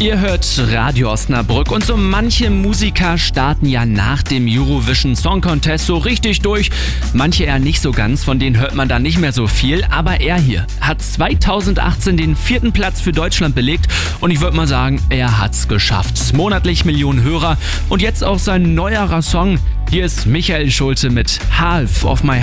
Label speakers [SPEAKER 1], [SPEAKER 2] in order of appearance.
[SPEAKER 1] Ihr hört Radio Osnabrück und so manche Musiker starten ja nach dem Eurovision Song Contest so richtig durch. Manche eher nicht so ganz, von denen hört man dann nicht mehr so viel. Aber er hier hat 2018 den 4. Platz für Deutschland belegt und ich würde mal sagen, er hat's geschafft. Monatlich Millionen Hörer und jetzt auch sein neuerer Song. Hier ist Michael Schulte mit Half of My